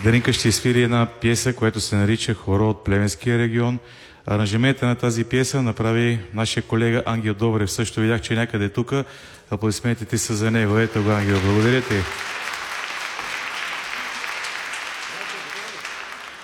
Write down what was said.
Даринка ще изсвири една пиеса, която се нарича "Хоро от Плевенския регион". Аранжимента на тази пиеса направи нашия колега Ангел Добрев. Също видях, че някъде тук. Аплодисментите са за него. Ето го, Ангел. Благодаря ти.